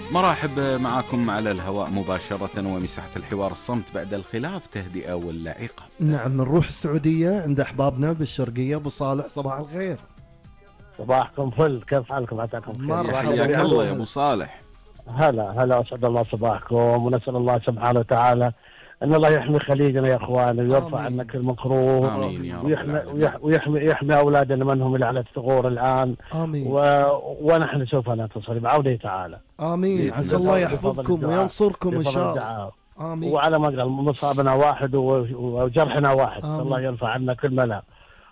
مرحب معاكم على الهواء مباشرة ومساحة الحوار. الصمت بعد الخلاف تهدئة ولا عقاب؟ نعم، نروح السعودية عند أحبابنا بالشرقية. أبو صالح صباح الخير. صباحكم فل، كيف حالكم؟ عساكم خير. مرحبا، حياك الله يا أبو صالح. هلا أسعد الله صباحكم، ونسأل الله سبحانه وتعالى أن الله يحمي خليجنا يا إخوان، ويرفع عنا كل مكروه. آمين يا رب ويحمي أولادنا من هم على الثغور الآن. آمين. ونحن سوف ننتصر بعونه تعالى. آمين. عسى الله يحفظكم وينصركم إن شاء الله. آمين. وعلى ما قال مصابنا واحد وجرحنا واحد. آمين. الله يرفع عنا كل ملا.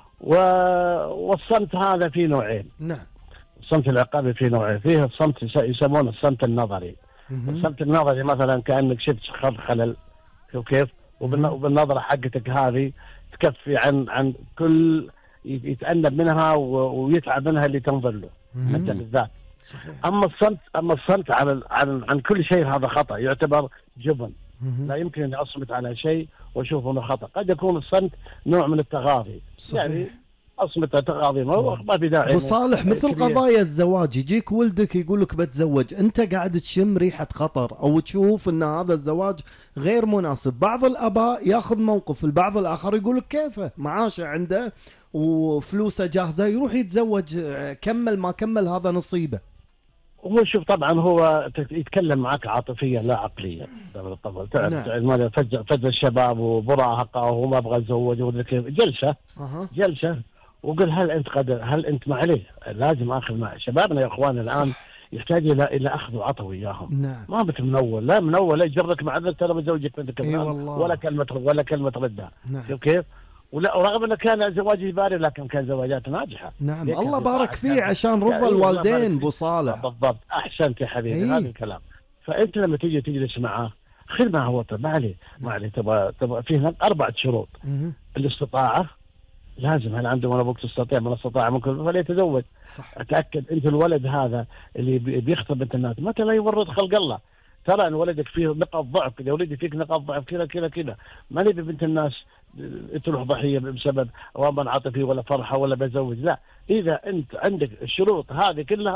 والصمت هذا فيه نوعين. نعم. الصمت العقابي فيه نوعين، فيه الصمت يسمونه الصمت النظري. الصمت النظري مثلا كأنك شفت خلل، شوف كيف، وبالنظرة حقتك هذه تكفي عن كل يتأنب منها ويتعب منها اللي تنظر له انت بالذات. صحيح. اما الصمت عن كل شيء هذا خطأ، يعتبر جبن. لا يمكن أن أصمت على شيء وأشوف أنه خطأ. قد يكون الصمت نوع من التغاضي. صحيح. يعني أصمت تغاضي ما في داعي. أبو صالح، مثل قضايا الزواج، يجيك ولدك يقول لك بتزوج، أنت قاعد تشم ريحة خطر أو تشوف أن هذا الزواج غير مناسب. بعض الآباء ياخذ موقف، البعض الآخر يقول لك كيفه، معاشه عنده وفلوسه جاهزة يروح يتزوج، كمل ما كمل هذا نصيبه. هو شوف، طبعا هو يتكلم معك عاطفيا لا عقليا. تعرف نعم. فجأة الشباب ومراهقة وما ابغى اتزوج جلسة وقل هل انت معي؟ لازم اخذ معي. شبابنا يا اخوان الان يحتاج الى اخذ وعطاء وياهم. نعم. ما بتمنول، لا منول، لا يجرك مع ذلك ترى بزوجك بنت كمان ولا كلمة ردها. نعم. شوف كيف؟ ورغم انه كان زواجي باري لكن كان زواجات ناجحه. نعم، الله بارك فيه عشان رضا الوالدين. ابو صالح بالضبط، احسنت يا حبيبي. هذا الكلام. فانت لما تيجي تجلس معاه خذ معه وطن. ما عليه تبغى فيه 4 شروط. الاستطاعه لازم، هل عنده من ابوك تستطيع؟ من استطاع ممكن فليتزوج. صح. اتاكد انت الولد هذا اللي بيخطب بنت الناس متى لا يورط خلق الله. ترى ان ولدك فيه نقاط ضعف كذا، ولدي فيك نقاط ضعف كذا ما نبي بنت الناس تروح ضحيه بسبب اوامر عاطفي ولا فرحه ولا بزوج. لا، اذا انت عندك الشروط هذه كلها